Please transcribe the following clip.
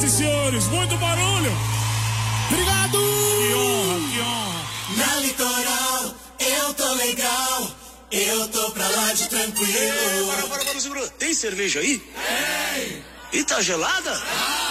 e senhores, muito barulho. Obrigado. Que honra, que honra. Na Litoral, eu tô legal. Eu tô pra lá de tranquilo. Para, segura. Tem cerveja aí? Ei! E tá gelada? Ah!